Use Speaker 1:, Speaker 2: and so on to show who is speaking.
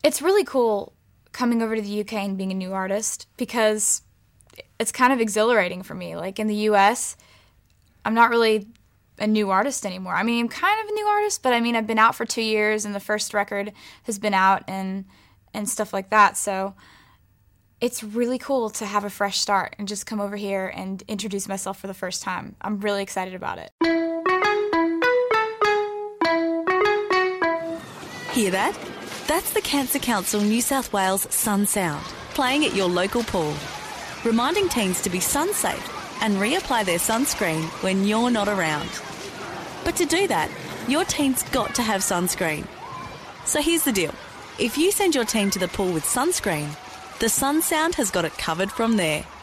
Speaker 1: It's really cool coming over to the UK and being a new artist because it's kind of exhilarating for me. Like in the US, I'm not really a new artist anymore. I mean, I'm kind of a new artist, but I mean, I've been out for 2 years and the first record has been out and stuff like that. So it's really cool to have a fresh start and just come over here and introduce myself for the first time. I'm really excited about it.
Speaker 2: Hear that? That's the Cancer Council New South Wales Sun Sound, playing at your local pool, reminding teens to be sun safe and reapply their sunscreen when you're not around. But to do that, your teen's got to have sunscreen. So here's the deal. If you send your teen to the pool with sunscreen, the Sun Sound has got it covered from there.